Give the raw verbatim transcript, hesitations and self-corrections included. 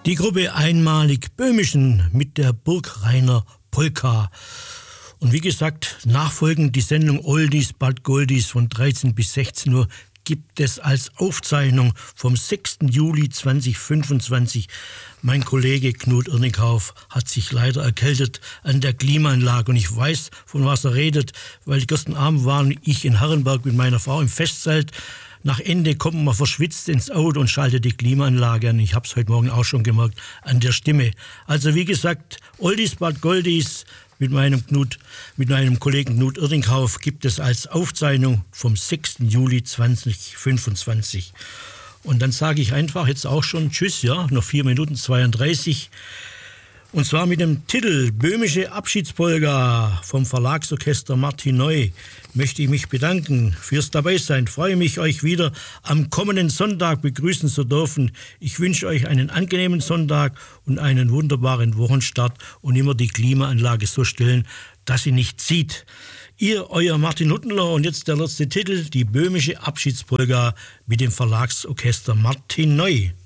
Die Gruppe Einmalig Böhmischen mit der Burgrainer Polka. Und wie gesagt, nachfolgend die Sendung Oldies But Goldies von dreizehn bis sechzehn Uhr gibt es als Aufzeichnung vom sechsten Juli zweitausendfünfundzwanzig. Mein Kollege Knut Irnekauf hat sich leider erkältet an der Klimaanlage und ich weiß, von was er redet, weil gestern Abend waren ich in Herrenberg mit meiner Frau im Festzelt. Nach Ende kommt man verschwitzt ins Auto und schaltet die Klimaanlage an. Ich habe es heute Morgen auch schon gemerkt an der Stimme. Also wie gesagt, Oldies But Goldies mit meinem Knut, mit meinem Kollegen Knut Irnekauf gibt es als Aufzeichnung vom sechsten Juli zweitausendfünfundzwanzig. Und dann sage ich einfach jetzt auch schon Tschüss, ja, noch vier Minuten zweiunddreißig. Und zwar mit dem Titel Böhmische Abschiedspolka vom Verlagsorchester Martin Neu möchte ich mich bedanken fürs Dabeisein. Freue mich, euch wieder am kommenden Sonntag begrüßen zu dürfen. Ich wünsche euch einen angenehmen Sonntag und einen wunderbaren Wochenstart und immer die Klimaanlage so stellen, dass sie nicht zieht. Ihr, euer Martin Huttenler und jetzt der letzte Titel, die Böhmische Abschiedspolka mit dem Verlagsorchester Martin Neu.